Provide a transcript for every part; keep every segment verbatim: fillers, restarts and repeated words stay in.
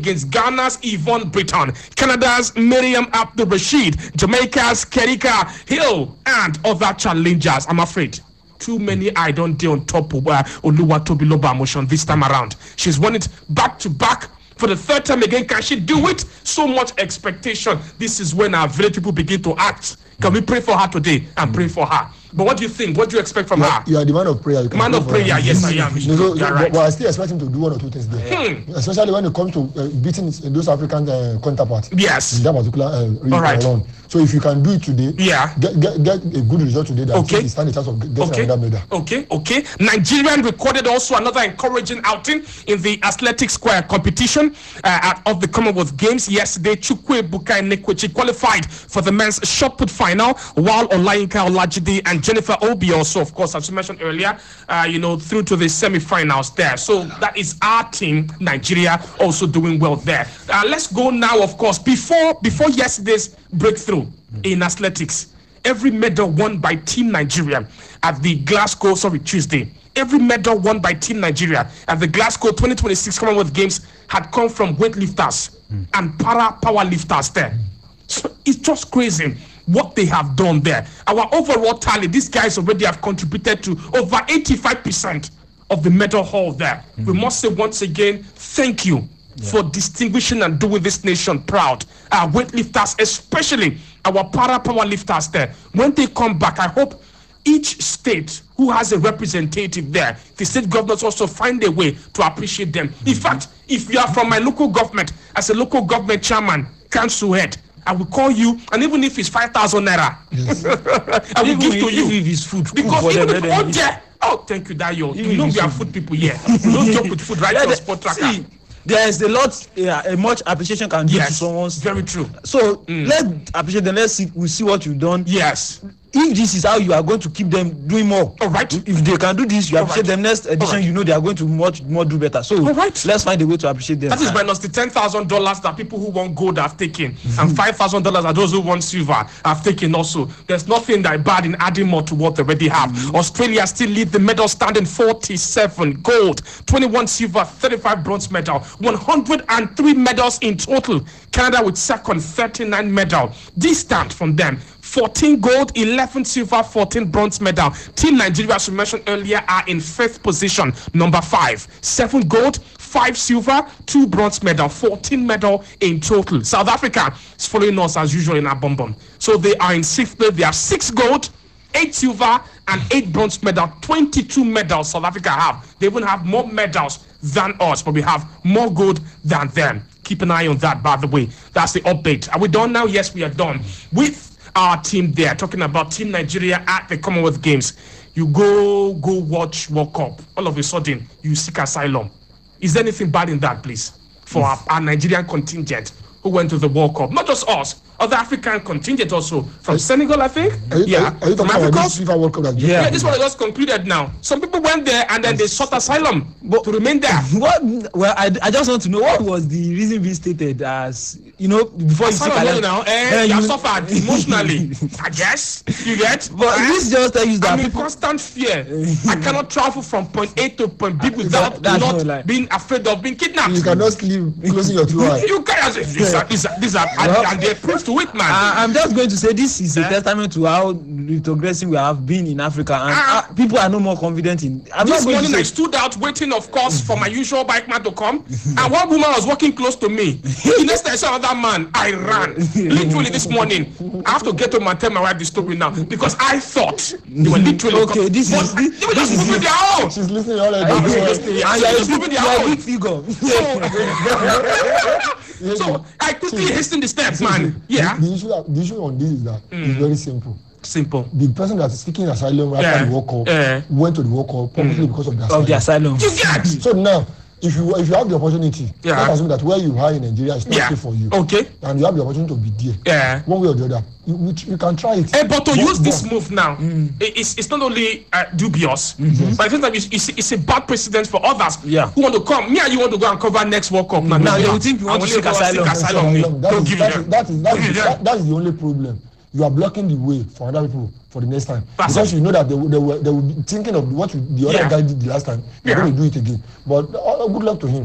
against Ghana's Yvonne Britton, Canada's Miriam Abdul-Rashid, Jamaica's Kerika Hill, and other challengers. I'm afraid too many I don't do on top of uh, Oluwatobiloba motion this time around. She's won it back to back for the third time again. Can she do it? So much expectation. This is when our village people begin to act. Can we pray for her today and pray for her? But what do you think? What do you expect from you her? Are, you are the man of prayer. You can man of prayer, yes, I am. No, so, so, right. But I still expect him to do one or two things there, hmm. especially when it comes to uh, beating those African uh, counterparts. Yes. In that particular uh, region. All right. Around. So if you can do it today, yeah, get get, get a good result today. That okay. You stand a chance of getting okay. another medal. Okay, okay. Nigerian recorded also another encouraging outing in the Athletics Square competition uh, of the Commonwealth Games yesterday. Chukwe Bukai Nekwechi qualified for the men's shot put final, while Olayinka Olajide and Jennifer Obi also, of course, as you mentioned earlier, uh, you know, through to the semi-finals there. So that is our team, Nigeria, also doing well there. Uh, let's go now, of course, before before yesterday's breakthrough in athletics. Every medal won by Team Nigeria at the Glasgow, sorry, Tuesday. Every medal won by Team Nigeria at the Glasgow twenty twenty-six Commonwealth Games had come from weightlifters mm. and para powerlifters there. So it's just crazy what they have done there. Our overall tally, these guys already have contributed to over eighty-five percent of the medal haul there. Mm-hmm. We must say once again, thank you yeah. for distinguishing and doing this nation proud. Our weightlifters, especially our para power lifters there. When they come back, I hope each state who has a representative there, the state governments also find a way to appreciate them. Mm-hmm. In fact, if you are from my local government, as a local government chairman, council head, I will call you, and even if it's five thousand naira, yes. I will even give to you. If it's food, because even if oh, yeah, oh, thank you, Dayo. You know we are food people here. You don't joke with food, right? Yeah, your sport tracker. See, there is a lot, yeah, a much appreciation can do yes, to someone's. Very true. So mm. let's appreciate them. Let's see. We see what you've done. Yes. If this is how you are going to keep them doing more, all right. If they can do this, you all appreciate right. them. Next edition, right. you know they are going to much more do better. So all right. let's find a way to appreciate them. That is minus the ten thousand dollars that people who want gold have taken, mm-hmm. and five thousand dollars that those who want silver have taken also. There's nothing that bad in adding more to what they already have. Mm-hmm. Australia still lead the medal standing forty-seven gold, twenty-one silver, thirty-five bronze medal, one hundred three medals in total. Canada with second, thirty-nine medal. Distant from them, fourteen gold, eleven silver, fourteen bronze medal. Team Nigeria, as we mentioned earlier, are in fifth position, number five. Seven gold, five silver, two bronze medal, fourteen medal in total. South Africa is following us as usual in our bum bum. So they are in sixth place. They have six gold, eight silver, and eight bronze medal. twenty-two medals South Africa have. They even have more medals than us, but we have more gold than them. Keep an eye on that, by the way. That's the update. Are we done now? Yes, we are done with our team there, talking about Team Nigeria at the Commonwealth Games. You go go watch World Cup. All of a sudden, you seek asylum. Is there anything bad in that, please, for our, our Nigerian contingent who went to the World Cup? Not just us, other African contingent also from Senegal, I think. Are you, yeah, are you talking from about this FIFA World Cup? Yeah. yeah, this one just concluded now. Some people went there and then they sought asylum but, to remain there. What? Well, I, I just want to know what was the reason being stated as, you know, before you seek asylum now. Eh, you have suffered emotionally, I guess. You get? But uh, this just tells you that I'm in constant fear. I cannot travel from point A to point B without that, not no being afraid of being kidnapped. You cannot sleep closing your two eyes. You can't. These are, these are, these are well, and, and they prove to it, man. Uh, I'm just going to say this is a uh, testament to how retrogressing we have been in Africa, and uh, uh, people are no more confident in. I'm this not morning say, I stood out waiting, of course, for my usual bike man to come, and one woman was walking close to me. The next time I saw another man, I ran. Literally this morning, I have to get home and tell my wife the story now because I thought they were literally okay. This but is this, they were just this moving is their own. She's listening already. I'm listening. And you're moving their own. Figure. So, so I quickly hasten the steps, man. Yeah. The, the issue, the issue on this is that mm. it's very simple. Simple. The person that is seeking asylum after yeah. the World Cup yeah. went to the World Cup probably mm. because of the asylum. Of the asylum. You get. So now, if you if you have the opportunity, yeah. let's assume that where you are in Nigeria is not yeah. safe for you. Okay. And you have the opportunity to be there. Yeah. One way or the other, you, you can try it. Hey, but to but, use but, this move now, mm. it's it's not only uh, dubious, mm-hmm. but I think that it's, it's, it's a bad precedent for others yeah. who want to come. Me and you want to go and cover next World Cup. Mm-hmm. Now, now you think you want to seek asylum. asylum. asylum. That, is, that, is, that, is, that, is, that, that is the only problem. you are blocking the way for other people for the next time. That's because it. you know that they, they, were, they will be thinking of what you, the other Yeah. guy did the last time. They're Yeah. going to do it again. But uh, good luck to him.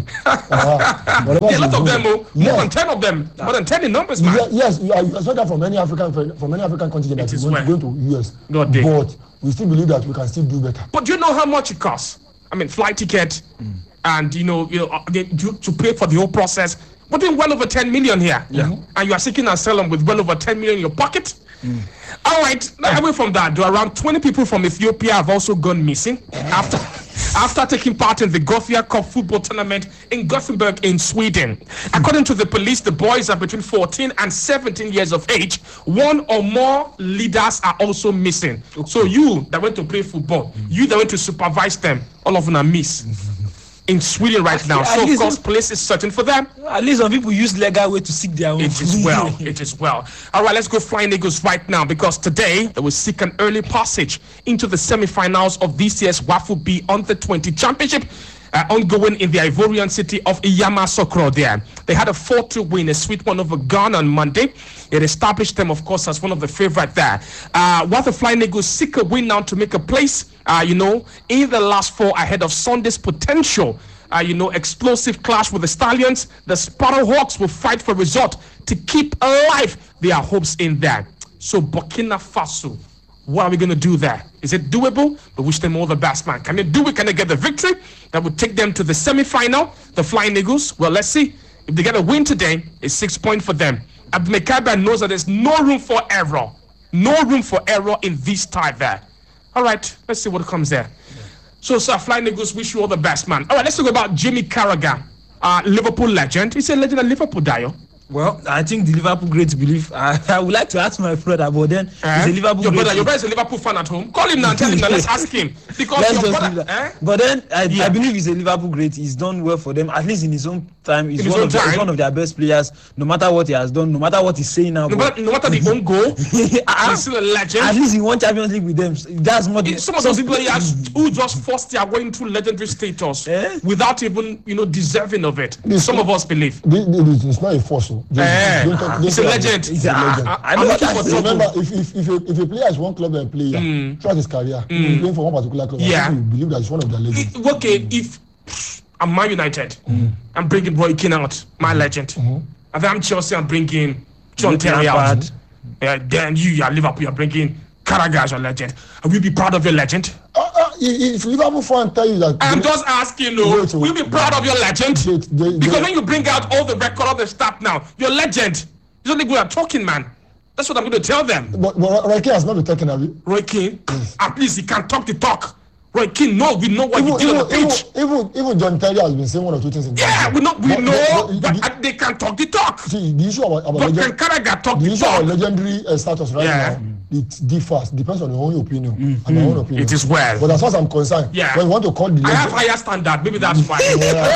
Uh, whatever Yeah, a lot he of do- them, oh, more Yeah. than ten of them, more than ten in numbers, man. Yeah, yes, you are, I saw that from many African from many African countries that It is is going, well. going to U S. God damn. But we still believe that we can still do better. But do you know how much it costs? I mean, flight ticket, mm. and you know, you know, uh, they, to, to pay for the whole process. We're doing well over ten million here, Yeah. and you are seeking asylum with well over ten million in your pocket. Mm. All right, now away from that, though, around twenty people from Ethiopia have also gone missing after after taking part in the Gothia Cup football tournament in Gothenburg in Sweden. According to the police, the boys are between fourteen and seventeen years of age. One or more leaders are also missing. Okay. So you that went to play football, mm. you that went to supervise them, all of them are missing. In Sweden right now, so of course police is searching for them. At least some people use legal way to seek their own. It is well, it is well. All right, let's go Flying Eagles right now, because today they will seek an early passage into the semi-finals of this year's WAFU B Under twenty Championship, uh, ongoing in the Ivorian city of Yamoussoukro there. They had a four two win, a sweet one over Ghana on Monday. It established them, of course, as one of the favorite there. Uh, while the Flying Eagles seek a win now to make a place, uh, you know, in the last four ahead of Sunday's potential, uh, you know, explosive clash with the Stallions, the Sparrowhawks will fight for a result to keep alive their hopes in there. So Burkina Faso, what are we going to do there? Is it doable? We wish them all the best, man. Can they do it? Can they get the victory that would take them to the semi-final? The Flying Eagles, well, let's see. If they get a win today, it's six points for them. Abdulmekaba knows that there's no room for error. No room for error in this tie there. All right, let's see what comes there. Yeah. So, sir, Flying Eagles, wish you all the best, man. All right, let's talk about Jamie Carragher, uh, Liverpool legend. He's a legend at Liverpool, Dio. Well, I think the Liverpool great belief. I, I would like to ask my brother, but then uh, he's a Liverpool your great brother, your brother is a Liverpool fan at home. Call him now and tell him now. Let's ask him. Because your brother, eh? But then I, yeah. I believe he's a Liverpool great. He's done well for them, at least in his own time. He's, in one, his of own the, he's one of their best players. No matter what he has done, no matter what he's saying now. No, matter, no matter the own goal, he's still a legend. At least he won Champions League with them. That's more. Some of those players who just forced their way into legendary status eh? without even, you know, deserving of it. This, Some of us believe. This, this, it's not a force. Eh. He's a legend. He's a legend. I, I know what I remember, if, if, if, a, if a player is one club and player mm. throughout his career, mm. he's playing for one particular club, yeah. I think you believe that he's one of their legends. It, okay, mm. if I'm Man United, mm. I'm bringing Roy Keane out, my mm. legend. Mm-hmm. And then I'm Chelsea, I'm bringing John Terry out. Mm-hmm. Uh, then you, you're Liverpool, you're bringing Carragher, your legend. Will you be proud of your legend? Uh, uh, if Liverpool fan tell you that, I'm just asking, no. Will you be proud of your legend? They, they, because they, when you bring out all the record of the stat now, your legend. It's only good at talking, man. That's what I'm going to tell them. But, but Roy Keane has not been talking, have you? Roy Keane? Yes. At least he can talk the talk. Roy Keane, no, we know what even, he did even, on the pitch. Even, even, even John Terry has been saying one or two things in the Yeah, we know, we but, know, but, but, but the, they can talk the talk. See, the issue about, about but legend, can Carragher talk the the issue talk? about legendary uh, status right yeah. now, it differs, depends on your own opinion mm-hmm. and my own opinion. It is well. But as far as I'm concerned, yeah. when you want to call the legend, I have higher standard, maybe that's fine. yeah,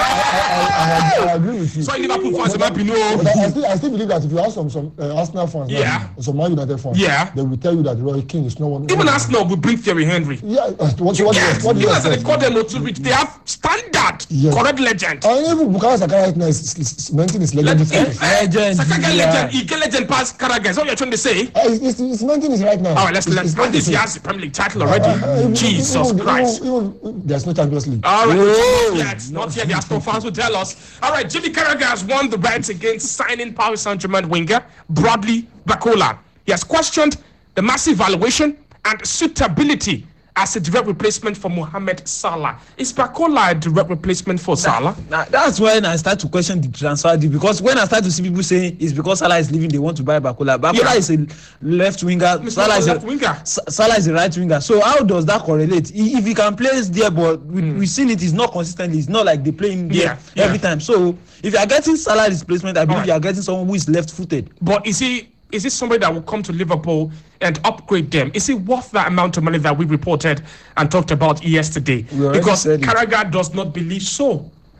I, I, I, I, I agree with you. So Liverpool fans might be no. But I, I, still, I still believe that if you ask some some uh, Arsenal fans, yeah. like, some Man United fans, yeah. they will tell you that Roy Keane is not one. Even Arsenal will bring Thierry Henry. Yeah, uh, what, what, yes. what, what, what they call them to reach. They have standard, yes. correct legend. And even Bukayo Saka right now is, is cementing his legend. Legend. Saka get legend. He get legend past Carragher. Is what you're trying to say? Uh, it's, it's cementing his right now. All right, let's let's. And this he has the Premier League title already. Uh, uh, Jesus even, Christ. Even, even, there's no Champions League. All right, not yet. Not yet. The Arsenal fans will tell us. All right, Jimmy Carragher has won the bet against signing Paris Saint-Germain winger Bradley Barcola. He has questioned the massive valuation and suitability as a direct replacement for Mohamed Salah. Is Barcola a direct replacement for Salah? Nah, that's when I start to question the transfer deal, because when I start to see people saying it's because Salah is leaving, they want to buy Barcola. Barcola yeah. is a left winger. Salah is a left winger. Salah is a right winger. So how does that correlate? If he can play there, but we, mm. we've seen it is not consistently. It's not like they play him there yeah. every yeah. time. So if you are getting Salah displacement, I believe right. you are getting someone who is left-footed. But is he? Is this somebody that will come to Liverpool and upgrade them? Is it worth that amount of money that we reported and talked about yesterday? Because Carragher does not believe so.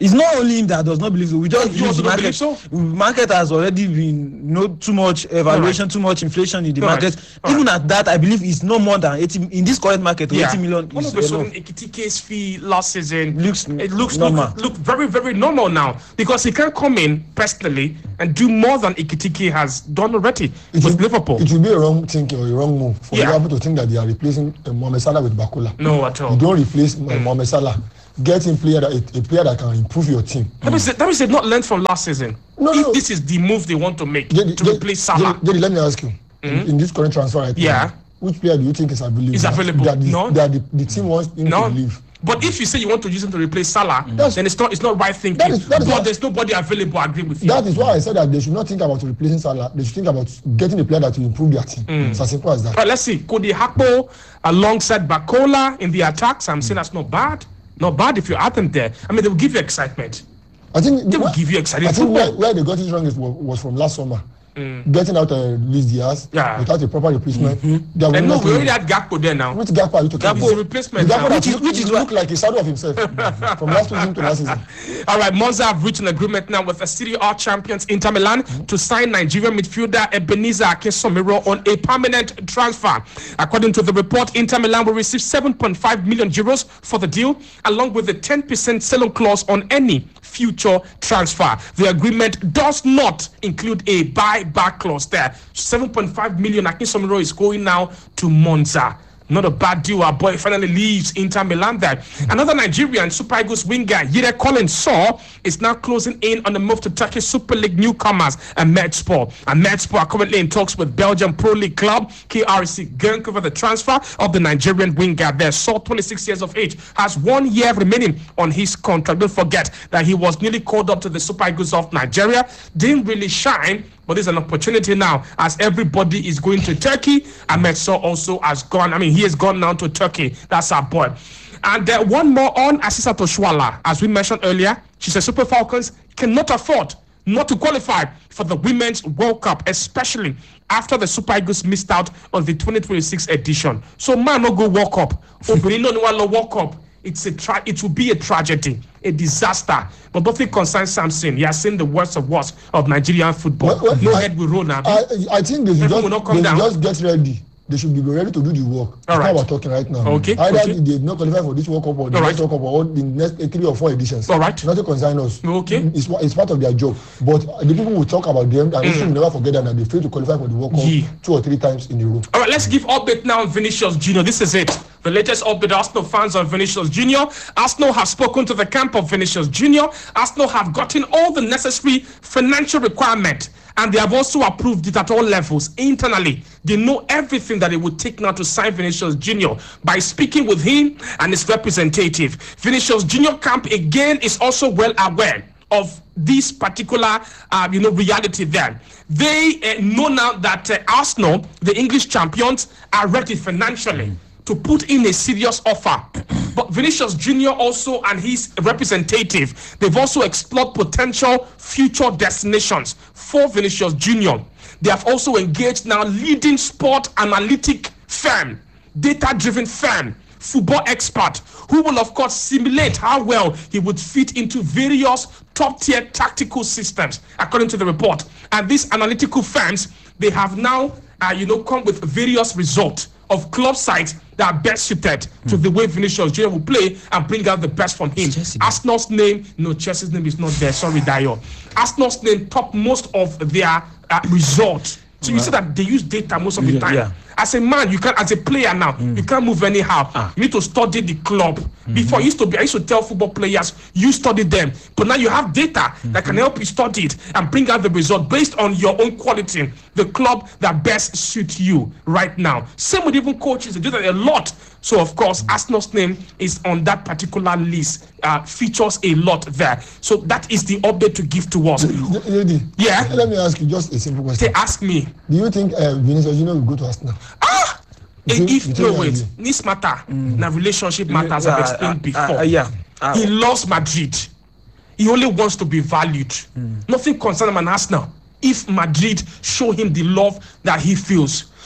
It's not only him that does not believe so. We just You believe the also don't market. believe so? Market has already been no too much evaluation, Alright. too much inflation in the Alright. market. Alright. Even at that, I believe it's no more than eighty in this current market. Yeah. eighty million All is of a sudden, enough. Ekitike's fee last season Looks it looks normal. Look, look very very normal now because he can come in personally and do more than Ekitike has done already It with will- Liverpool. It will be a wrong thinking or a wrong move for Yeah. Liverpool to think that they are replacing uh, Mohamed Salah with Bakula. No at all. You don't replace uh, Mohamed Salah. Get in player that a, a player that can improve your team. That means that means they've not learned from last season. No, if no. this is the move they want to make Jedi, to Jedi, replace Salah, Jedi, Jedi, let me ask you. In, in this current transfer right Yeah. now, which player do you think is available? Is that- available? That the, No. that the, the team wants him no. to leave. But if you say you want to use him to replace Salah, That's- then it's not it's not right thinking. That is- that is but what- there's nobody available. I agree with you. That is why I said that they should not think about replacing Salah. They should think about getting a player that will improve their team. It's as simple as that. All right, let's see. Cody Hakpo alongside Bakola in the attacks. I'm saying that's not bad. Not bad if you add them there. I mean, they will give you excitement. I think They will where- give you exciting I think where, football. where they got it wrong is, was, was from last summer. Getting out uh, Luis Diaz Yeah. without a proper replacement. They are And no, winning we already nothing. had Gakpo there now. Which Gakpo are you talking Gakpo about? is a replacement The now. Gakpo that Which is- look- which is look like a shadow of himself from last season to last season. All right, Monza have reached an agreement now with the Serie A champions Inter Milan to sign Nigerian midfielder Ebenezer Akesomiro on a permanent transfer. According to the report, Inter Milan will receive seven point five million euros for the deal, along with a ten percent sell-on clause on any future transfer. The agreement does not include a buy-back clause there. seven point five million Akesomiro is going now to Monza. Not a bad deal. Our boy finally leaves Inter Milan there. Another Nigerian Super Eagles winger, Yere Collins Saw, is now closing in on the move to Turkish Super League newcomers and Medspor. And Medspor are currently in talks with Belgian Pro League club K R C Genk over the transfer of the Nigerian winger there. Saw, twenty-six years of age, has one year remaining on his contract. Don't forget that he was newly called up to the Super Eagles of Nigeria. Didn't really shine, but there's an opportunity now as everybody is going to Turkey. Ahmed Saw also has gone. I mean, he has gone now to Turkey. That's our boy. And uh, one more on Asisa Toshwala. As we mentioned earlier, she said Super Falcons cannot afford not to qualify for the Women's World Cup, especially after the Super Eagles missed out on the twenty twenty-six edition. So man, no go World Cup. Obìnrin no one World Cup. It's a tra- it will be a tragedy, a disaster. But nothing concerns Samson. He has seen the worst of worst of Nigerian football. Well, well, no I- head will roll now. I, I think they should, Everyone just, will not come they down. should just get ready. They should be ready to do the work. That's right. what we're talking right now. Okay, Either okay. they did not qualify for this World Cup or the All next right. World Cup or the next uh, three or four editions. All right. Nothing concerns us. Okay. It's, it's part of their job. But the people will talk about them and mm. will never forget them that they failed to qualify for the World Cup Yeah. two or three times in a row. All right, let's give update now on Vinicius Junior This is it. The latest update, Arsenal fans on Vinicius Junior Arsenal have spoken to the camp of Vinicius Junior Arsenal have gotten all the necessary financial requirement, and they have also approved it at all levels internally. They know everything that it would take now to sign Vinicius Junior by speaking with him and his representative. Vinicius Junior camp again is also well aware of this particular, uh, you know, reality there. They uh, know now that uh, Arsenal, the English champions, are ready financially to put in a serious offer. But Vinicius Junior also and his representative, they've also explored potential future destinations for Vinicius Junior They have also engaged now leading sport analytic firm, data-driven firm, football expert, who will of course simulate how well he would fit into various top-tier tactical systems, according to the report. And these analytical firms, they have now, uh, you know, come with various results of club sites that are best suited mm. to the way Vinicius Junior will play and bring out the best from him. Chelsea. Arsenal's name, no, Chelsea's name is not there. Sorry, Dio. Arsenal's name top most of their uh, results. So you see that they use data most of the Yeah, time. yeah. As a man, you can, as a player now, mm. you can't move anyhow. Ah. You need to study the club. Mm-hmm. Before, I used to be, I used to tell football players, you study them. But now you have data mm-hmm. that can help you study it and bring out the result based on your own quality, the club that best suits you right now. Same with even coaches, they do that a lot. So, of course, Arsenal's name is on that particular list, uh, features a lot there. So that is the update to give to us. Lady, Yeah. let me ask you just a simple question. They ask me, Do you think uh, Vinicius Junior will go to Arsenal? ah, You think- if, you no, think wait, that this matter, now relationship matters, Yeah, I've explained uh, before. uh, uh, yeah. Uh, He loves Madrid. He only wants to be valued. Mm. Nothing concerns him and Arsenal if Madrid show him the love that he feels.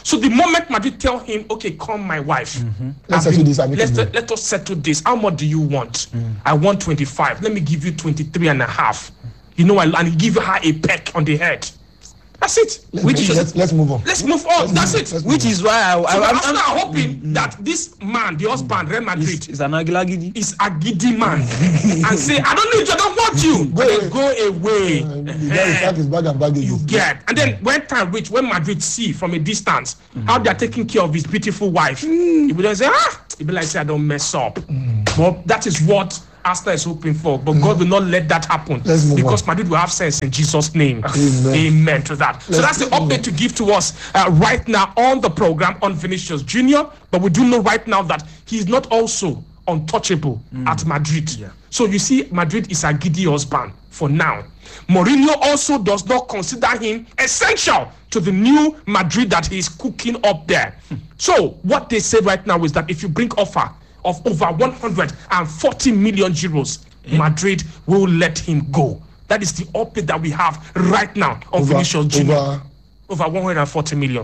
So the moment Madrid tell him, okay, come my wife, mm-hmm. let's settle this. Let's let, let us settle this. How much do you want? Mm. I want twenty-five. Let me give you twenty-three and a half. You know, and give her a peck on the head. That's it. Let's, Which let's, is, let's move on. Let's move on. Let's That's move it. on. Which is why I, so I, I'm, I'm, I'm hoping mm, that this man, the husband, Real Madrid, is an agilagidi. Is a giddy man, and say, I don't need you. I don't want you. Go and then go away. Uh, the guy is pack his bag and baggage. You get, and then when time reach, when Madrid see from a distance mm. how they are taking care of his beautiful wife, mm. he will just say, ah, he be like, say, I don't mess up. Mm. But that is what Arsenal is hoping for, but mm. God will not let that happen because on. Madrid will have sense in Jesus' name. Amen, Amen to that. Let's so that's the update to give to us uh, right now on the program on Vinicius Junior But we do know right now that he's not also untouchable mm. at Madrid. Yeah. So you see, Madrid is a giddy husband for now. Mourinho also does not consider him essential to the new Madrid that he is cooking up there. Mm. So what they say right now is that if you bring offer of over one hundred forty million euros, yeah. Madrid will let him go. That is the update that we have right now on over, Vinicius Junior Over, over one hundred forty million.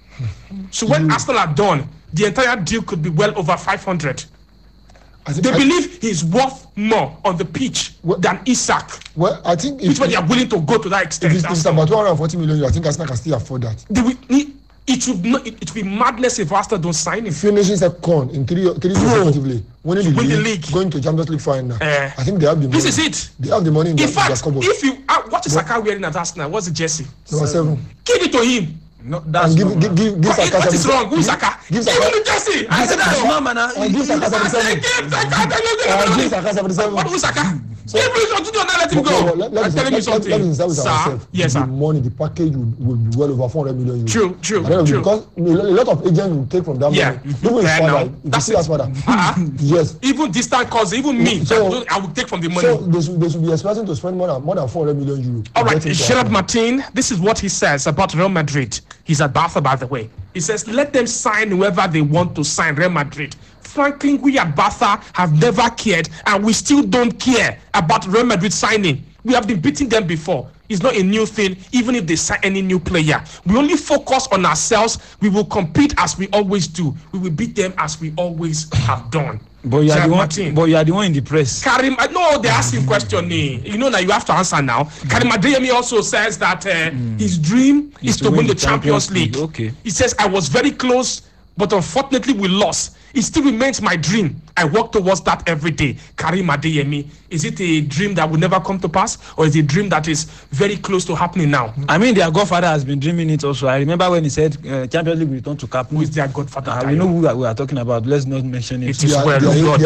So when mm. Arsenal are done, the entire deal could be well over five hundred. They I, believe he's worth more on the pitch well, than Isak. Well, I think if, which they are willing to go to that extent. If it's, it's about one hundred forty million, I think Arsenal can still afford that. They will, It should not. It, it would be madness if Arsenal don't sign him. Finishing second in three three consecutively, winning the, win league, the league, going to Champions League final. Uh, I think they have the money. This is it. They have the money in, in the, fact, in their if you uh, what is Saka wearing at Arsenal? What's the jersey? Number seven. Give it to him. No, that's and give, give, give, give what, Saka what is wrong? Who's Saka? Give Saka. Give him the jersey. I said that's no man. Give Saka seventy-seven. Give Saka. Give Saka seventy-seven. What who's Saka? So, if we continue on, let him go. Let, let, I'm telling let, you something. Let, let me start with sir, ourselves. Yes, the sir. money, the package will, will be well over four hundred million euros. True, true, true. Because a lot of agents will take from that yeah. money. Even his father, if you see his father. Uh-huh. Yes. Even distant cousins, even me, so, I will take from the money. So they should, they should be expecting to spend more than, more than four hundred million euros. All right, Gerard Martin, this is what he says about Real Madrid. He's at Barca, by the way. He says, let them sign whoever they want to sign, Real Madrid. Frankly, we at Barca have never cared, and we still don't care about Real Madrid signing. We have been beating them before. It's not a new thing, even if they sign any new player. We only focus on ourselves. We will compete as we always do. We will beat them as we always have done. But you, are the one, but you are the one in the press. Karim, no, they're asking question. You know that you have to answer now. Mm. Karim Adeyemi also says that uh, mm. his dream is, is to, to win, win the Champions, Champions League. League. Okay. He says, I was very close, but unfortunately we lost. It still remains my dream. I work towards that every day. Karim Adeyemi, is it a dream that will never come to pass, or is it a dream that is very close to happening now? I mean, their godfather has been dreaming it also. I remember when he said uh, Champions League will return to Cap. Who is their godfather? Uh, we know who we are talking about. Let's not mention it. It is well.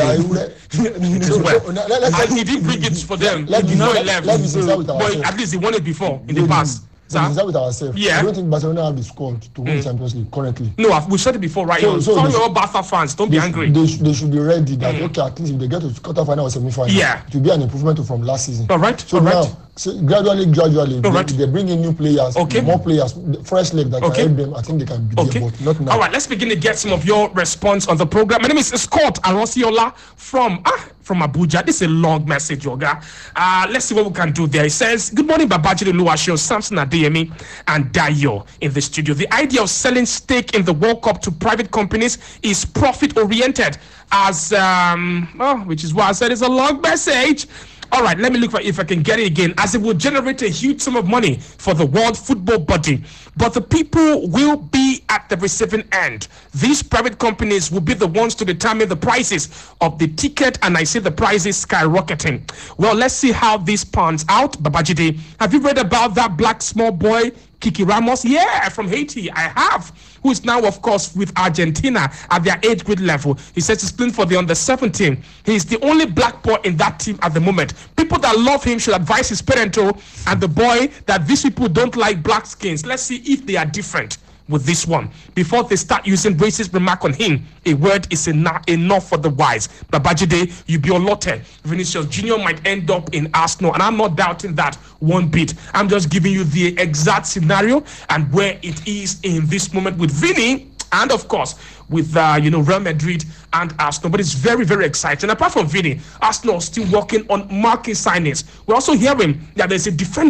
It is well. And he didn't bring it for them. Let me know left. But at least he won it before in the past. So we with ourselves. Yeah. I don't think Barcelona have the squad to win mm. Champions League currently. No, we said it before, right? So, so Call your Barca fans. Don't they, be angry. They, they should be ready that mm. okay, at least if they get to quarter final or semi final, yeah, it will be an improvement from last season. All right. So All now, right. so gradually, gradually, they, right. they bring in new players, okay. more players, fresh leg that okay. can help them. I think they can be okay. there, but not now. All right, let's begin to get some of your response on the program. My name is Scott Arosiola from ah. from Abuja. This is a long message, Yoga. Uh, let's see what we can do there. It says, good morning, Babajide Oluwaseun, Samson Adeyemi, and Dayo in the studio. The idea of selling stake in the World Cup to private companies is profit-oriented, as, um, oh, which is why I said it's a long message. All right, let me look for if I can get it again, as it will generate a huge sum of money for the World Football Body. But the people will be at the receiving end. These private companies will be the ones to determine the prices of the ticket, and I see the prices skyrocketing. Well, let's see how this pans out. Babajide, have you read about that black small boy, Kiki Ramos? Yeah, from Haiti, I have. Who is now, of course, with Argentina at their age grade level. He says he's playing for the under seventeen. He's the only black boy in that team at the moment. People that love him should advise his parental and the boy that these people don't like black skins. Let's see if they are different with this one before they start using racist remark on him. A word is enough enough for the wise. Babajide, you be allotted. Vinicius Junior might end up in Arsenal, and I'm not doubting that one bit. I'm just giving you the exact scenario and where it is in this moment with Vini, and of course with uh, you know Real Madrid and Arsenal. But it's very, very exciting. Apart from Vini, Arsenal still working on market signings. We're also hearing that there's a defender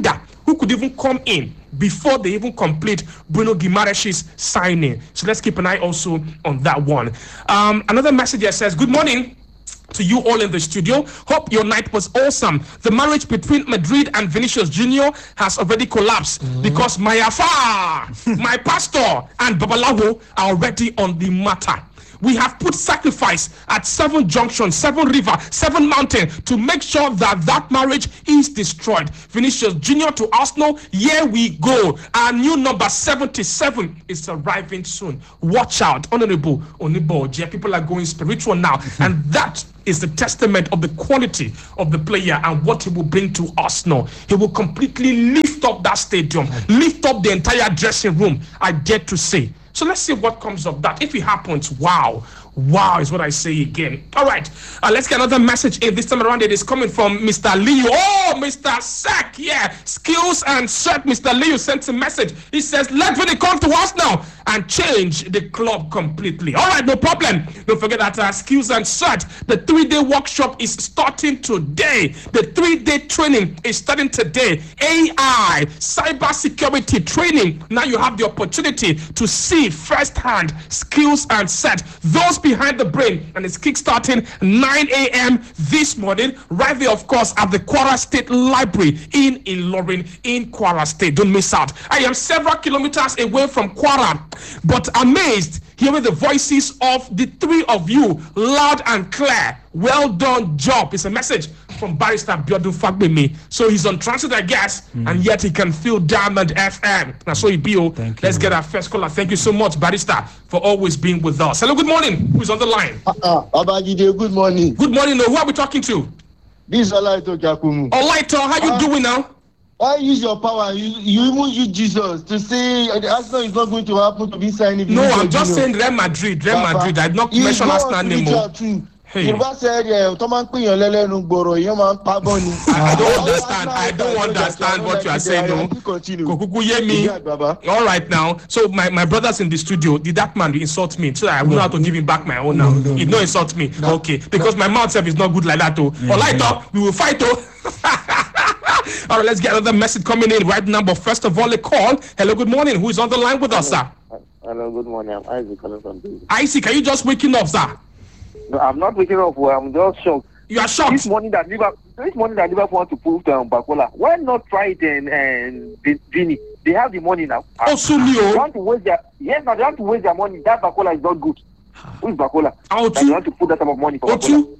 who could even come in before they even complete Bruno Guimaraes' signing. So let's keep an eye also on that one. Um, another message here says, good morning to you all in the studio. Hope your night was awesome. The marriage between Madrid and Vinicius Junior has already collapsed mm-hmm. because my Afa, my pastor, and Babalawo are already on the matter. We have put sacrifice at Seven Junction, Seven River, Seven Mountain to make sure that that marriage is destroyed. Vinicius Junior to Arsenal, here we go. Our new number seventy-seven is arriving soon. Watch out, Honorable Onibo. People are going spiritual now, and that is the testament of the quality of the player and what he will bring to Arsenal. He will completely lift up that stadium, lift up the entire dressing room, I dare to say. So let's see what comes of that. If it happens, wow. Wow is what I say again. All right, uh, let's get another message in. This time around, it is coming from Mister Liu. Oh, Mister Sack, yeah. Skills and Cert. Mister Liu sent a message. He says, let Vinny come to us now and change the club completely. All right, no problem. Don't forget that uh, Skills and Cert, the three-day workshop is starting today. The three-day training is starting today. A I, cyber security training. Now you have the opportunity to see firsthand Skills and Cert. Those behind the brain, and it's kickstarting nine a.m. this morning, right there, of course, at the Kwara State Library in Ilorin in Kwara State. Don't miss out. I am several kilometers away from Kwara, but amazed hearing the voices of the three of you loud and clear. Well done job. It's a message from Barrister Biodun Fagbemi. So he's on transit, I guess, mm. and yet he can feel Diamond F M. Now, so he Let's get our first caller. Thank you so much, Barrister, for always being with us. Hello, good morning. Who's on the line? Uh-uh. Abagide, good morning. Good morning. No, who are we talking to? This is Olaito Jakumu. Olaito, how you uh, doing now? Why use your power? You, you even use Jesus to say the Arsenal is not going to happen to be signing. No, I'm just saying Real Madrid. Real Papa, Madrid. I did not mention Arsenal anymore. Hey. Yoruba said, "Yeah, Toman Piyon lelenu gboro, you man paboni." I don't understand. I don't understand what you are saying. No, Kokuku hear me. All right now. So my, my brothers in the studio, did that man insult me? So I will no. not have to give him back my own now. No, no, he no. no insult me. No. Okay, because no. my mouth self is not good like that. Oh, yeah, all right, yeah. we will fight. Oh. All right, let's get another message coming in right now. But first of all, a call. Hello, good morning. Who is on the line with us, sir? Hello, good morning. I'm Isaac calling from Brazil. Isaac, are you just waking up, sir? No, I'm not waking up. Well, I'm just shocked. You are shocked? This morning that Liverpool, this morning that Liverpool want to prove to um, Bakola. Why not try it and and Vini? They have the money now. Oh, so you they want to waste their yes, now they want to waste their money. That Bakola is not good. Who is Bakola? Oh, they want to put that type of money for Bakola.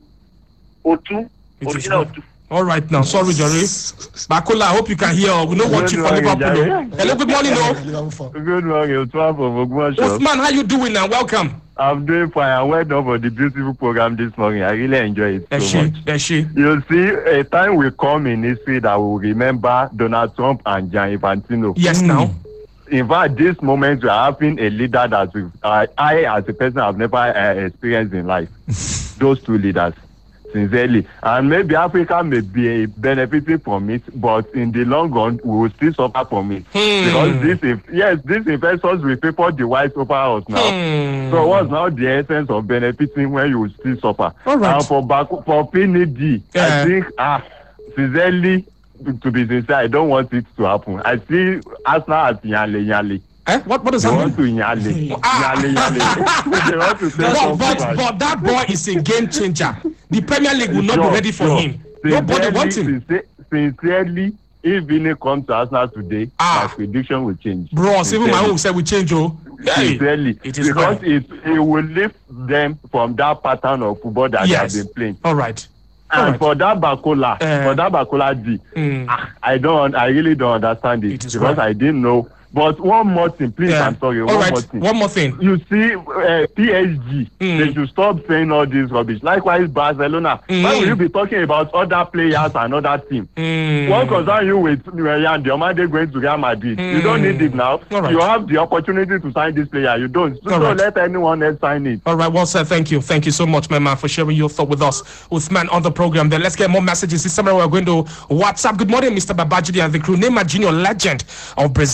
Otu. Original Otu. All right now, sorry, Jerry. Bakola, I hope you can hear. We don't want you for Liverpool. Hello, good morning, no. Good morning, Osman, how you doing now? Welcome. I'm doing fine. I went over the beautiful program this morning. I really enjoy it so Eshi, much. Eshi. You see, a time will come in history that will remember Donald Trump and Gianni Infantino. Yes, mm. now. In fact, this moment we are having a leader that we, uh, I, as a person, have never uh, experienced in life. Those two leaders. Sincerely, and maybe Africa may be benefiting from it, but in the long run, we will still suffer from it hmm. because this, if, yes, these investors will favor the whites over us now. Hmm. So, what's now the essence of benefiting when you will still suffer? All right. And for back for P N D, yeah. I think, ah, sincerely, to be sincere, I don't want it to happen. I see Arsenal as Yale Yale. Eh? What what does they that want mean? To yale. Ah. Yale, yale. They want to but, but, but that boy is a game changer. The Premier League will not sure, be ready for sure. him. Nobody wants him. Sincerely, if Vini comes to Arsenal today, ah. my prediction will change. Bro, even my own said will change, oh. Hey, sincerely, it is because it, it will lift them from that pattern of football that yes. they have been playing. All right. And All right. for that Bakola, uh, for that Bakola D, mm. I don't, I really don't understand it, it because right. I didn't know. But one more thing, please, yeah. I'm sorry. All one right. more thing. One more thing. You see, uh, P S G, mm. they should stop saying all this rubbish. Likewise, Barcelona. Mm. Why will you be talking about other players and other teams? Mm. What concern you with Ryan Diomande going to Real Madrid? Mm. You don't need it now. Right. You have the opportunity to sign this player. You don't. So don't right. let anyone else sign it. All right. Well said. Thank you. Thank you so much, my man, for sharing your thought with us. Uthman on the program. Then let's get more messages. This summer we're going to WhatsApp. Good morning, Mister Babajide and the crew. Neymar Junior legend of Brazil has returned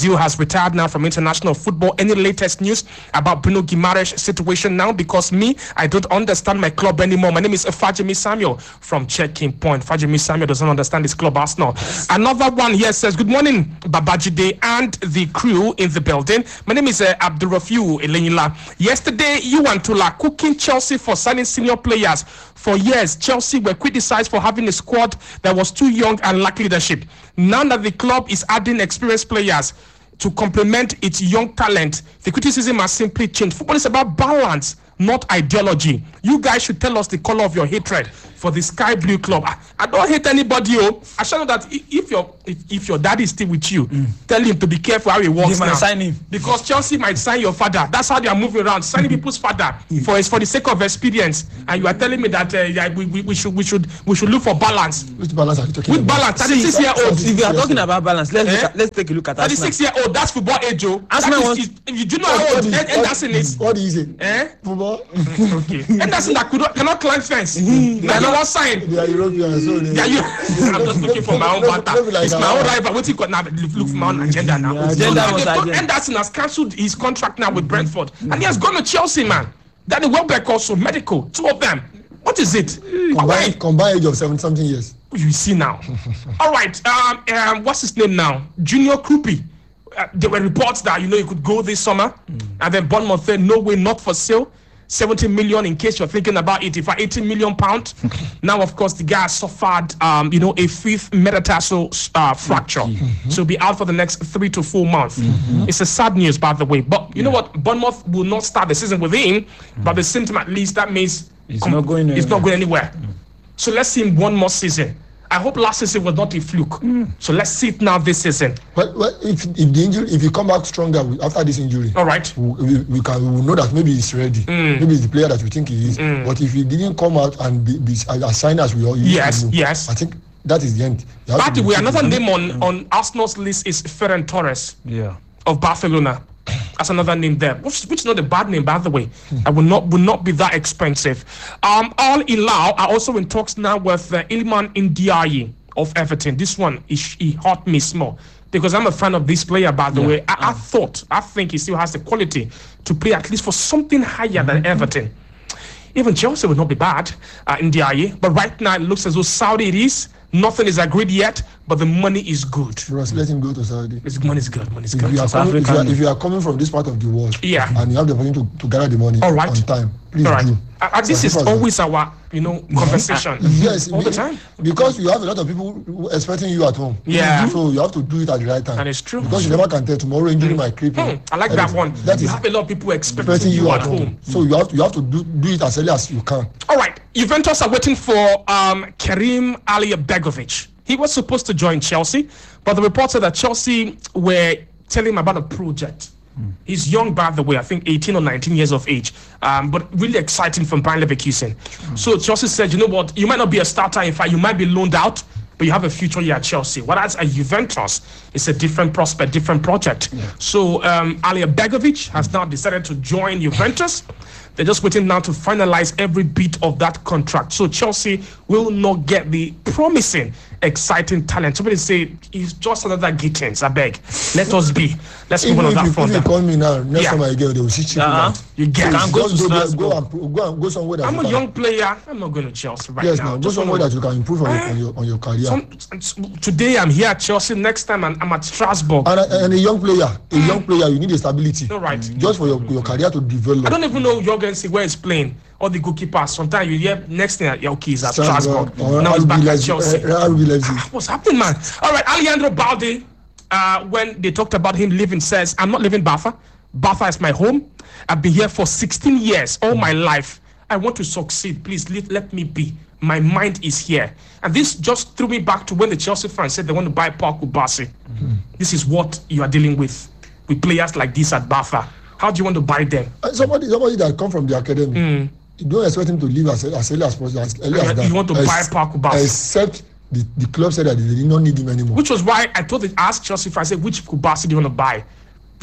retired now from international football. Any latest news about Bruno Guimaraes' situation now? Because me, I don't understand my club anymore. My name is Fajimi Samuel from Checking Point. Fajimi Samuel doesn't understand his club, Arsenal. Another one here says, good morning, Babajide and the crew in the building. My name is uh, Abdurrafiu Elenila. Yesterday, you and Tula cooking Chelsea for signing senior players. For years, Chelsea were criticized for having a squad that was too young and lacked leadership. Now that the club is adding experienced players to complement its young talent, the criticism has simply changed. Football is about balance, not ideology. You guys should tell us the color of your hatred for the Sky Blue club. I, I don't hate anybody. Oh, I shall know that if your if, if your daddy is still with you, mm. tell him to be careful how he walks they now. Might sign him. Because Chelsea might sign your father. That's how they are moving around, signing people's father for for the sake of experience. And you are telling me that uh, yeah, we, we, we should we should we should look for balance. Which balance are you talking With about? balance, thirty-six year old. If you are talking about balance, let's eh? look at, let's take a look at thirty-six year old. That's football age, Joe. Wants... You do know how old Anderson is. What is it? Eh? Football. Okay. Anderson that could cannot climb fence. Now you want sign. They are Europeans, so they. Yeah, you. I'm just looking for my own battle. It's my own rival. What you got now? Look for my own agenda now. Yeah, agenda so now Anderson has cancelled his contract now with Brentford, mm. and he has gone to Chelsea, man. Danny Welbeck also medical. Two of them. What is it? Combined, combined age of seven something years. You see now. All right. Um, um, what's his name now? Junior Krupi. Uh, there were reports that you know you could go this summer, mm. and then Bournemouth said no way, not for sale. seventy million in case you're thinking about it. If I eighteen million pounds, now of course the guy suffered, um, you know, a fifth metatarsal uh, fracture, mm-hmm. so he'll be out for the next three to four months. Mm-hmm. It's a sad news, by the way. But you yeah. know what? Bournemouth will not start the season with him, mm-hmm. but the symptom at least that means it's com- not going. It's not going anywhere. Mm-hmm. So let's see him one more season. I hope last season was not a fluke. Mm. So let's see it now this season. Well, well if if the injury, if you come back stronger after this injury, all right, we, we can we will know that maybe he's ready. Mm. Maybe he's the player that we think he is. Mm. But if he didn't come out and be, be as signed as we all yes, know, yes, I think that is the end. By the way, another name on, mm. on Arsenal's list is Ferran Torres. Yeah. Of Barcelona. That's another name there, which, which is not a bad name, by the way. I will not will not be that expensive. Um, Al Hilal are also in talks now with uh, Iliman Ndiaye of Everton. This one is he hurt me small because I'm a fan of this player. By the yeah. way, I, I thought I think he still has the quality to play at least for something higher mm-hmm. than Everton. Even Chelsea would not be bad, uh, Ndiaye, but right now it looks as though Saudi it is. Nothing is agreed yet, but the money is good. Ross, let him go to Saudi. It's, money is good. Money is if good. You are coming, if, you are, if you are coming from this part of the world, yeah, and you have the opportunity to, to gather the money all right. on time, please all right. do. Uh, this is always our, you know, conversation. Yes, all be, the time. Because you have a lot of people expecting you at home. Yeah. So you have to do it at the right time. And it's true. Because you never can tell tomorrow injury mm. might creep in. Mm. I like that one. That you is have a lot of people expecting you, you at home. home. So you have to you have to do, do it as early as you can. All right. Juventus are waiting for um, Kerim Alibegovic. He was supposed to join Chelsea, but the report said that Chelsea were telling him about a project. Mm. He's young, by the way, I think eighteen or nineteen years of age, um, but really exciting from Bayer Leverkusen. Mm. So Chelsea said, you know what, you might not be a starter, in fact, you might be loaned out, but you have a future here at Chelsea. Whereas at Juventus, it's a different prospect, different project. Yeah. So um, Alibegovic has now decided to join Juventus. They're just waiting now to finalize every bit of that contract. So Chelsea will not get the promising, exciting talent. Somebody say he's just another Gittins. I beg. Let us be. Let's move on that front. If you call me now, next yeah. time I get they will see cheap. Uh-huh. You get it. Go, go, go, and, go and go somewhere that I'm you a can. young player. I'm not going to Chelsea right yes, now. Yes, go somewhere that you can improve on, uh, your, on your on your career. Some, today I'm here at Chelsea. Next time I'm, I'm at Strasbourg. And a, and a young player, a young player, you need a stability. All right. Just for your, your career to develop. I don't even know Jorgensen where he's playing. Or the goalkeepers. Sometimes you hear next thing your keys at Strasbourg. Now he's back at Chelsea. Uh, What's happening, man? All right, Alejandro Balde, uh, when they talked about him leaving, says, I'm not leaving Bafa. Bafa is my home. I've been here for sixteen years, all my life. I want to succeed. Please let, let me be. My mind is here. And this just threw me back to when the Chelsea fans said they want to buy Paul Kubasi. Mm-hmm. This is what you are dealing with, with players like this at Bafa. How do you want to buy them? Uh, somebody, somebody that come from the academy. Mm. You don't expect him to leave as, as early as possible. As early as that. You want to buy Paco Kubasi. Except the, the club said that they did not need him anymore. Which was why I told it, asked Chelsea if I said, which Kubasi do you want to buy?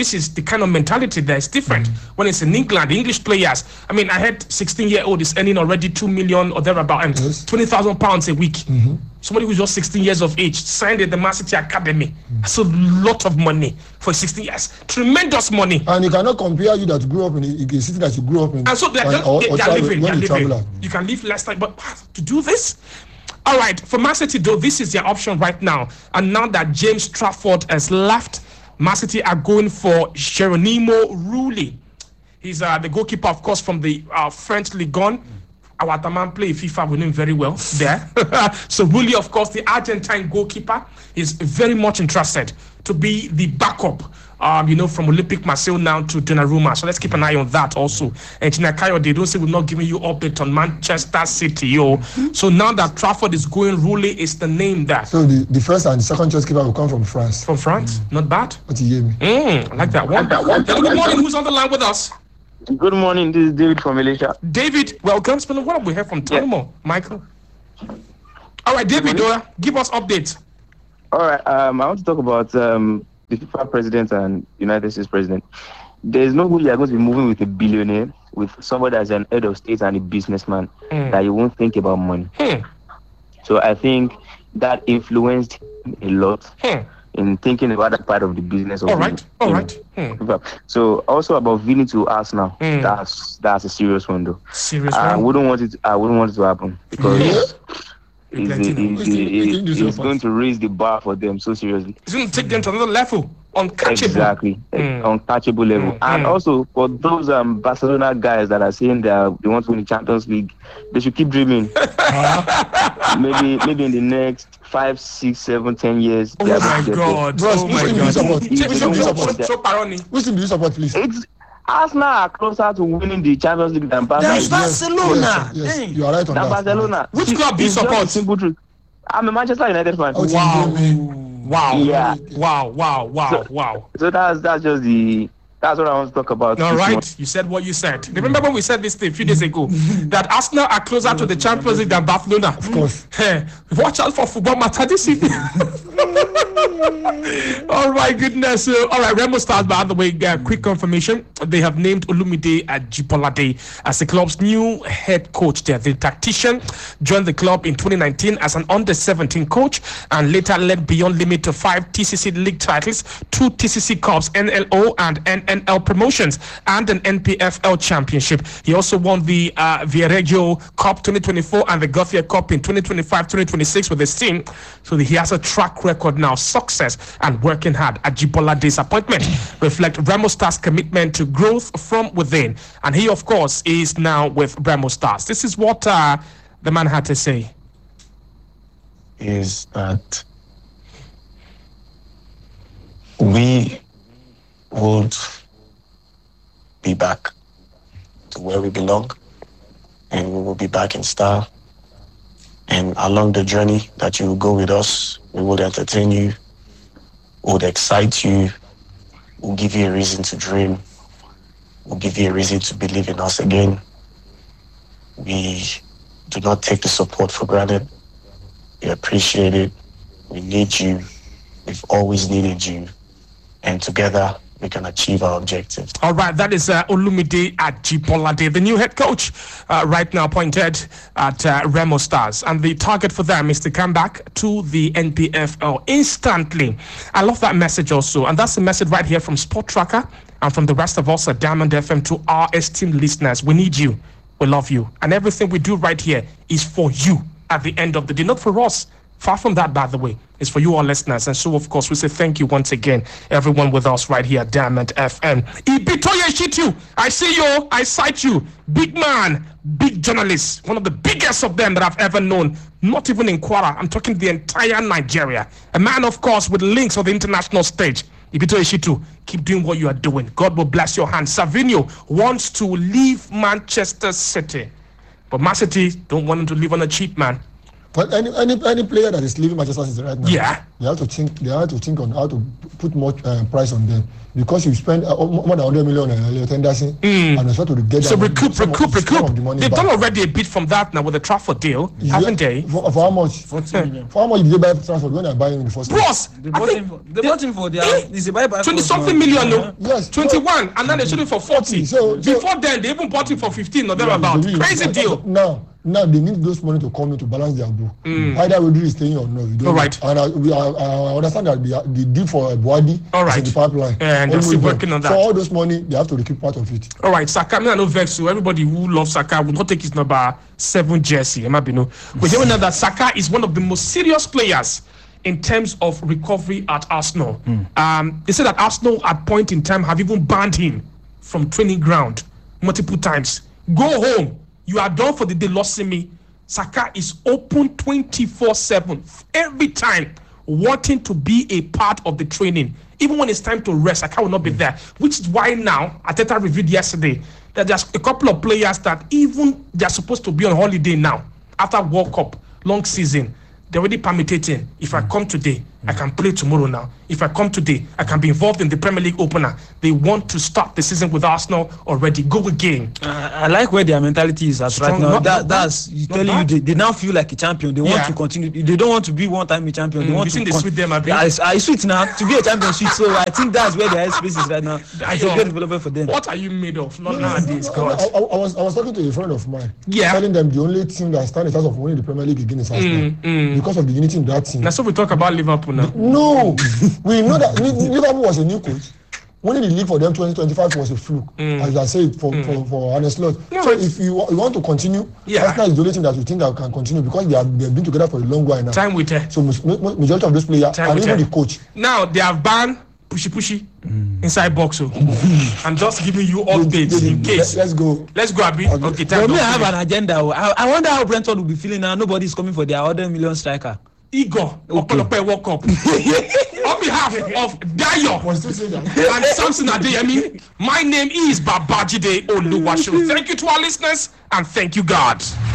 this is the kind of mentality that is different. Mm-hmm. When it's in England, the English players, I mean, I heard sixteen-year-old is earning already two million or thereabout, and yes. twenty thousand pounds a week. Mm-hmm. Somebody who's just sixteen years of age signed at the Man City Academy. Mm-hmm. That's a lot of money for sixteen years. Tremendous money. And you cannot compare you that grew up in a, a city that you grew up in. And so they're, and, or, they, or they're travel, living. They're living. You can live less time, but to do this? All right, for Man City, though, this is their option right now. And now that James Trafford has left, Man City are going for Geronimo Rulli. He's uh, the goalkeeper, of course, from the uh, French Ligue one. Our Ataman play FIFA with him very well there. So Rulli, of course, the Argentine goalkeeper, is very much interested to be the backup. Um, you know, from Olympic Marseille now to Donnarumma. So let's keep an eye on that also. And Chinakayo, they don't say we're not giving you update on Manchester City. Yo. Mm-hmm. So now that Trafford is going, Rulli is the name there. So the, the first and the second choice keeper will come from France. From France? Mm. Not bad. What do you hear me? Mm, I like that one. That one. Good morning. Who's on the line with us? Good morning. This is David from Malaysia. David, welcome. It's been a while. We heard from Tanamo. Yeah. Michael. All right, David, uh, give us updates. All right. Um, I want to talk about um, the FIFA president and United States president. There is no way you are going to be moving with a billionaire, with somebody that's an head of state and a businessman, mm. that you won't think about money. Mm. So I think that influenced him a lot mm. in thinking about that part of the business. Of all right, him, all right. Mm. So also about Vini to Arsenal, mm. that's that's a serious one though. Serious I one. wouldn't want it. I wouldn't want it to happen because. Yeah. He's, he's, he's, he's going to raise the bar for them so seriously. He's going to take them to another level, uncatchable. Exactly, mm. uncatchable level. Mm. And mm. also for those um, Barcelona guys that are saying that they want to win the Champions League, they should keep dreaming. maybe, maybe in the next five, six, seven, ten years. Oh my God! Bros, oh which my team God! do you support? Which team do you support? Which team do you support, please? It's, Arsenal are closer to winning the Champions League than Barcelona. There's Barcelona. Yes, yes, yes. You are right on than that. Barcelona. Which club do you support? Simple truth. I'm a Manchester United fan. Oh, wow. Wow. Yeah. Wow. Wow. Wow. So, wow. So that's that's just the that's what I want to talk about. All right. Month. You said what you said. Remember when we said this thing a few days ago that Arsenal are closer to the Champions League than Barcelona? Of course. Hey, watch out for football matter this evening. Oh my goodness. Uh, all right, Remo Stars, by the way, uh, quick confirmation. They have named Olumide Ajibolade as the club's new head coach there. The tactician joined the club in twenty nineteen as an under seventeen coach and later led Beyond Limit to five T C C league titles, two T C C Cups, N L O and N N L promotions, and an N P F L championship. He also won the uh, Viareggio Cup twenty twenty-four and the Gothia Cup in twenty twenty-five twenty twenty-six with his team. So he has a track record now, success and working hard. Ajibolade's appointment reflect Remo Stars' commitment to growth from within. And he, of course, is now with Remo Stars. This is what uh, the man had to say. Is that we would be back to where we belong, and we will be back in style. And along the journey that you will go with us, we will entertain you, we would excite you, we'll give you a reason to dream, we'll give you a reason to believe in us again. We do not take the support for granted. We appreciate it. We need you. We've always needed you. And together, we can achieve our objectives. All right, that is uh, Olumide Ajibolade, the new head coach, uh, right now appointed at uh, Remo Stars. And the target for them is to come back to the N P F L instantly. I love that message also. And that's the message right here from Sport Tracker and from the rest of us at Diamond F M to our esteemed listeners. We need you. We love you. And everything we do right here is for you at the end of the day, not for us. Far from that, by the way. It's for you all listeners. And so, of course, we say thank you once again, everyone with us right here at Diamond F M. Ibitoye Shitu, I see you, I cite you. Big man, big journalist, one of the biggest of them that I've ever known. Not even in Kwara, I'm talking the entire Nigeria. A man, of course, with links on the international stage. Ibitoye Shitu, keep doing what you are doing. God will bless your hands. Savinho wants to leave Manchester City. But Man City don't want him to leave on a cheap, man. But any any any player that is leaving Manchester City right now, yeah, they have to think. They have to think on how to put more uh, price on them because you spend uh, more than one hundred million on Elliot Henderson, mm. and expect to get so recoup, some recoup, of, recoup. Of the They've back. done already a bit from that now with the Trafford deal, yeah. haven't they? For, for how much? Forty million. For how much did they buy Trafford when they buy him in the first place? Boss, They bought him for. They bought him for their. It's a buyback. twenty something million, no? Yes. Twenty-one, and then they sold it for forty. So, so before then, they even bought it for fifteen or thereabout. Yeah, Crazy so, deal. Now, now they need those money to come in to balance their book. Mm. Either Rodri is staying or no. We don't All know. right. And I, we, I, I understand that the, the deal for Boadi All right. is in the pipeline. Yeah, and they're still working on that. So all those money, they have to recoup part of it. All right, Saka, me I know vex, so everybody who loves Saka will not take his number seven jersey. But you know that Saka is one of the most serious players in terms of recovery at Arsenal. Mm. Um, they say that Arsenal at point in time have even banned him from training ground multiple times. Go home. You are done for the day, lost me. Saka is open twenty-four seven every time, wanting to be a part of the training. Even when it's time to rest, Saka will not be there. Which is why now, Arteta reviewed yesterday that there's a couple of players that even they're supposed to be on holiday now after World Cup, long season. They're already permitting. If I come today, I can play tomorrow now. If I come today, I can be involved in the Premier League opener. They want to start the season with Arsenal already. Go again. Uh, I like where their mentality is at Strong, right now. not, that, not that's bad. telling you they, they now feel like a champion. They want Yeah. to continue. They don't want to be one time a champion. They Mm, want you to. think they con- sweet them, abi? I, I sweet now to be a champion sweet. So I think that's where their headspace is right now. It's a Ayo. great development for them. What are you made of? Not nowadays, I, God. I, I, I was I was talking to a friend of mine, Yeah. telling them the only team that stands a chance of winning the Premier League again is Arsenal Mm, mm. because of the unity in that team. Now, so we talk about Liverpool now. No, we know that Liverpool was a new coach. Winning the league for them twenty twenty-five was a fluke, Mm. as I said for mm. for for Arne Slot. No, so it's- if you, wa- you want to continue, Yeah. Arsenal is the only thing that you think that can continue because they have they've been together for a long while now. Time with her. So mus- ma- majority of those players Time and will even tell. the coach. Now they have banned pushy pushy mm. inside box. So I'm just giving you updates in case. Let, let's go. Let's go a bit. Okay. Okay, time For me, I don't have finish. an agenda. I, I wonder how Brentford will be feeling now. Nobody's coming for their one hundred million striker. Igor Opolope World Cup. On behalf of Dayo Was still saying that. and Samson Adeyemi, my name is Babajide Oluwaseun. Thank you to our listeners and thank you, God.